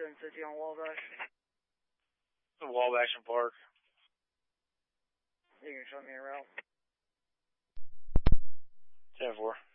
1050 on Wabash. Wabash and Park. You can show me a route. 10-4.